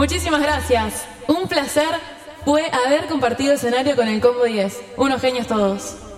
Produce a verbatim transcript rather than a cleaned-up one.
Muchísimas gracias. Un placer fue haber compartido escenario con el Combo diez. Unos genios todos.